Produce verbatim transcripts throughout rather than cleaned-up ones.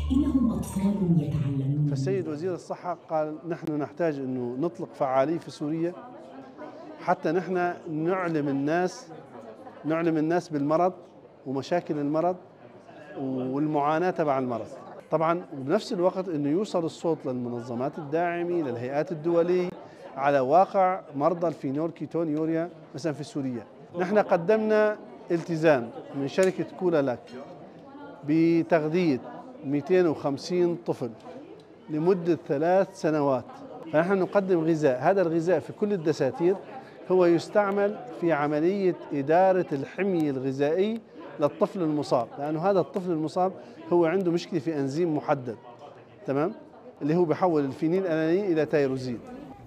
إنهم أطفال يتعلمون من فالسيد وزير الصحة قال نحن نحتاج أنه نطلق فعالية في سوريا حتى نحن نعلم الناس نعلم الناس بالمرض ومشاكل المرض والمعاناة تبع المرض. طبعا وبنفس الوقت أنه يوصل الصوت للمنظمات الداعمة للهيئات الدولية على واقع مرضى الفينولكيتونيوريا مثلا في سوريا. نحن قدمنا التزام من شركة كولالاك بتغذية مئتين وخمسين طفل لمدة ثلاث سنوات. فنحن نقدم غذاء، هذا الغذاء في كل الدساتير هو يستعمل في عملية إدارة الحمية الغذائية للطفل المصاب، لأنه هذا الطفل المصاب هو عنده مشكلة في أنزيم محدد، تمام، اللي هو بيحول الفينيل ألانين إلى تيروزين.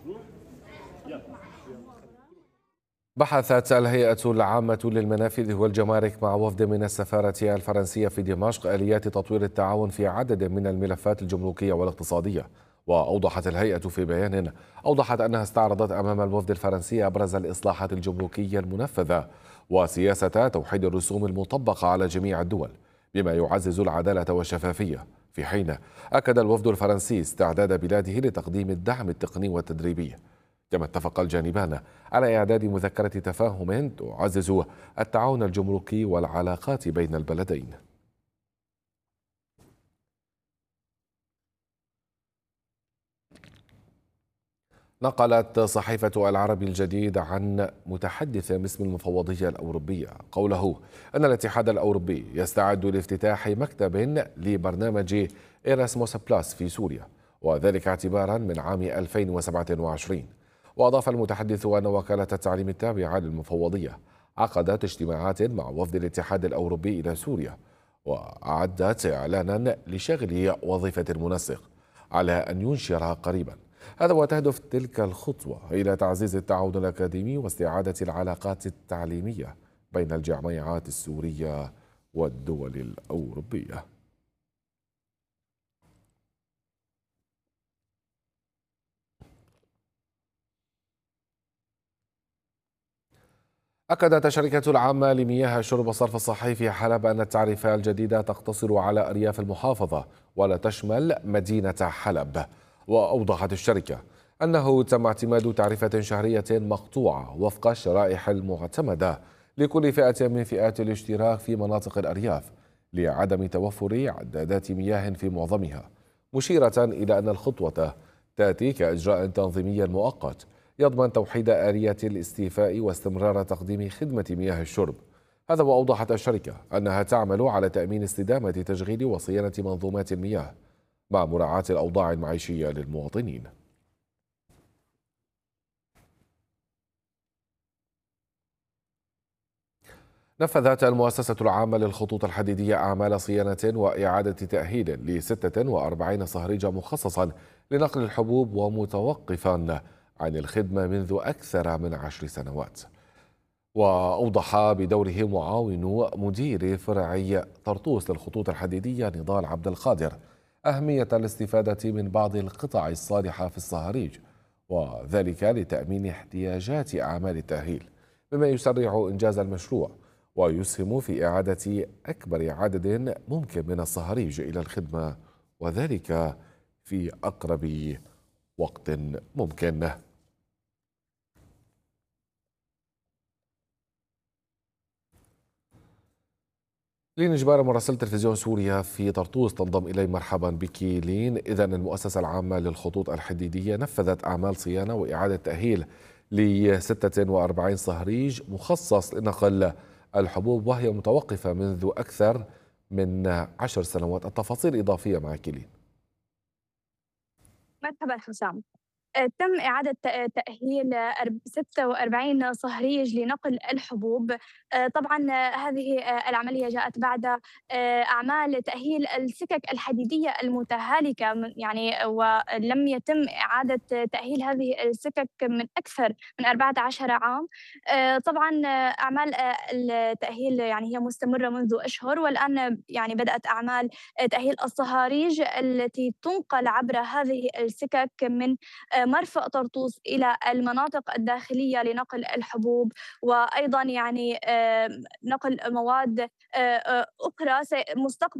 بحثت الهيئة العامة للمنافذ والجمارك مع وفد من السفارة الفرنسية في دمشق آليات تطوير التعاون في عدد من الملفات الجمركية والاقتصادية. وأوضحت الهيئة في بيان أوضحت أنها استعرضت أمام الوفد الفرنسي أبرز الإصلاحات الجمركية المنفذة وسياسة توحيد الرسوم المطبقة على جميع الدول بما يعزز العدالة والشفافية، في حين أكد الوفد الفرنسي استعداد بلاده لتقديم الدعم التقني والتدريبي. كما اتفق الجانبان على إعداد مذكرة تفاهم تعزز التعاون الجمركي والعلاقات بين البلدين. نقلت صحيفة العربي الجديد عن متحدث باسم المفوضية الأوروبية قوله أن الاتحاد الأوروبي يستعد لافتتاح مكتب لبرنامج إيراسموس بلاس في سوريا، وذلك اعتبارا من عام ألفين وسبعة وعشرين. وأضاف المتحدث أن وكالة التعليم التابعة للمفوضية عقدت اجتماعات مع وفد الاتحاد الأوروبي إلى سوريا، وأعدت إعلانا لشغل وظيفة المنسق على أن ينشر قريبا. هذا وتهدف تلك الخطوة إلى تعزيز التعاون الأكاديمي واستعادة العلاقات التعليمية بين الجامعات السورية والدول الأوروبية. أكدت الشركة العامة لمياه الشرب والصرف الصحي في حلب أن التعرفة الجديدة تقتصر على أرياف المحافظة ولا تشمل مدينة حلب. وأوضحت الشركة أنه تم اعتماد تعرفة شهرية مقطوعة وفق الشرائح المعتمدة لكل فئة من فئات الاشتراك في مناطق الأرياف لعدم توفر عدادات مياه في معظمها، مشيرة إلى أن الخطوة تأتي كإجراء تنظيمي مؤقت يضمن توحيد آلية الاستيفاء واستمرار تقديم خدمة مياه الشرب. هذا وأوضحت الشركة أنها تعمل على تأمين استدامة تشغيل وصيانة منظومات المياه مع مراعاة الأوضاع المعيشية للمواطنين. نفذت المؤسسة العامة للخطوط الحديدية أعمال صيانة وإعادة تأهيل ل ستة وأربعين صهريج مخصصا لنقل الحبوب ومتوقفا عن الخدمة منذ أكثر من عشر سنوات. وأوضح بدوره معاون مدير فرع طرطوس للخطوط الحديدية نضال عبد القادر أهمية الاستفادة من بعض القطع الصالحة في الصهاريج، وذلك لتأمين احتياجات أعمال التأهيل مما يسرع إنجاز المشروع ويسهم في إعادة أكبر عدد ممكن من الصهاريج إلى الخدمة، وذلك في أقرب وقت ممكن. لين جبارة مراسلة تلفزيون سوريا في طرطوس تنضم إلي. مرحبا بك لين. إذا المؤسسة العامة للخطوط الحديدية نفذت أعمال صيانة وإعادة تأهيل ل ستة وأربعين صهريج مخصص لنقل الحبوب وهي متوقفة منذ أكثر من عشر سنوات. التفاصيل إضافية معك لين. مرحبا حسام. تم إعادة تأهيل ستة وأربعين صهريج لنقل الحبوب. طبعا هذه العملية جاءت بعد أعمال تأهيل السكك الحديدية المتهالكة، يعني ولم يتم إعادة تأهيل هذه السكك من أكثر من أربعة عشر عام. طبعا أعمال التأهيل يعني هي مستمرة منذ أشهر، والآن يعني بدأت أعمال تأهيل الصهاريج التي تنقل عبر هذه السكك من مرفأ طرطوس إلى المناطق الداخلية لنقل الحبوب، وأيضا يعني نقل مواد أخرى مستقبلا.